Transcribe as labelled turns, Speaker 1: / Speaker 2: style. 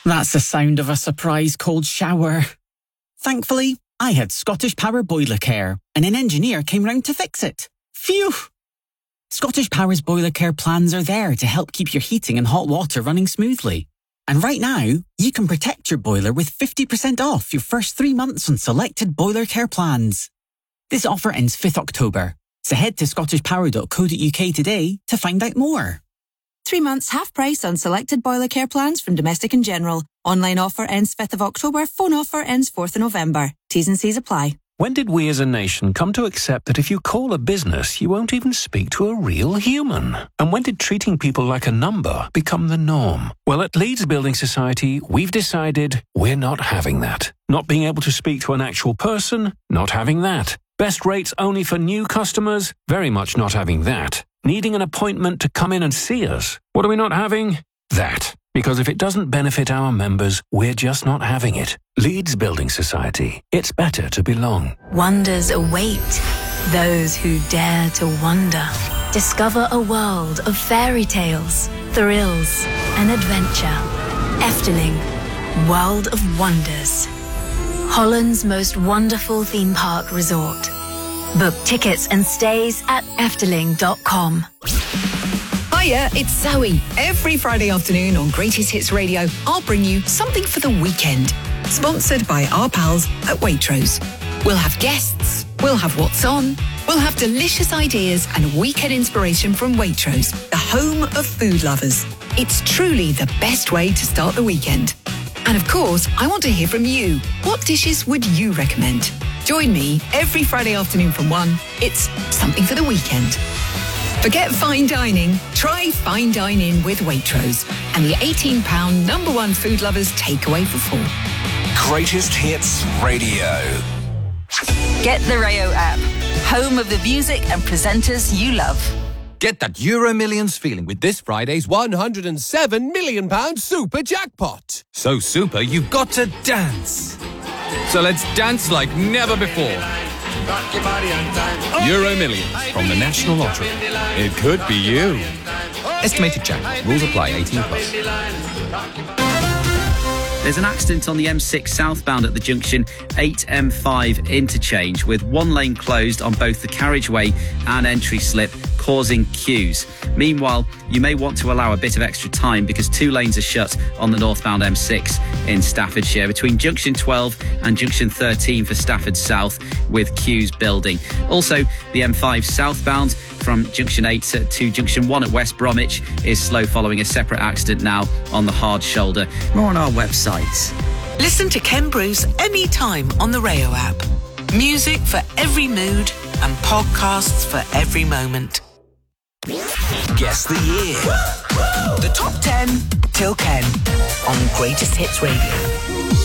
Speaker 1: That's the sound of a surprise cold shower. Thankfully, I had Scottish Power Boiler Care, and an engineer came round to fix it. Phew! Scottish Power's Boiler Care plans are there to help keep your heating and hot water running smoothly. And right now, you can protect your boiler with 50% off your first 3 months on selected Boiler Care plans. This offer ends 5th October, so head to scottishpower.co.uk today to find out more.
Speaker 2: 3 months half price on selected Boiler Care plans from Domestic and General. Online offer ends 5th of October, phone offer ends 4th of November. T's and C's apply.
Speaker 3: When did we as a nation come to accept that if you call a business, you won't even speak to a real human? And when did treating people like a number become the norm? Well, at Leeds Building Society, we've decided we're not having that. Not being able to speak to an actual person, not having that. Best rates only for new customers, very much not having that. Needing an appointment to come in and see us. What are we not having? That. Because if it doesn't benefit our members, we're just not having it. Leeds Building Society. It's better to belong.
Speaker 4: Wonders await those who dare to wonder. Discover a world of fairy tales, thrills, and adventure. Efteling, World of Wonders. Holland's most wonderful theme park resort. Book tickets and stays at efteling.com.
Speaker 5: Hiya, it's Zoe. Every Friday afternoon on Greatest Hits Radio, I'll bring you something for the weekend. Sponsored by our pals at Waitrose. We'll have guests, we'll have what's on, we'll have delicious ideas and weekend inspiration from Waitrose, the home of food lovers. It's truly the best way to start the weekend. And of course, I want to hear from you. What dishes would you recommend? Join me every Friday afternoon from 1. It's something for the weekend. Forget fine dining, try Fine Dine In with Waitrose and the £18 #1 food lovers takeaway for 4.
Speaker 6: Greatest Hits Radio.
Speaker 7: Get the Rayo app, home of the music and presenters you love.
Speaker 8: Get that Euro Millions feeling with this Friday's £107 million super jackpot. So super, you've got to dance. So let's dance like never before. Euro Millions from the National Lottery. It could be you. Estimated jackpot. Rules apply. 18+.
Speaker 9: There's an accident on the M6 southbound at the junction 8M5 interchange with one lane closed on both the carriageway and entry slip, causing queues. Meanwhile, you may want to allow a bit of extra time because 2 lanes are shut on the northbound M6 in Staffordshire between junction 12 and junction 13 for Stafford South, with queues building. Also, the M5 southbound from junction 8 to junction 1 at West Bromwich is slow following a separate accident now on the hard shoulder. More on our website.
Speaker 10: Listen to Ken Bruce anytime on the Rayo app. Music for every mood and podcasts for every moment.
Speaker 6: Guess the year.
Speaker 10: The top 10 till Ken on Greatest Hits Radio.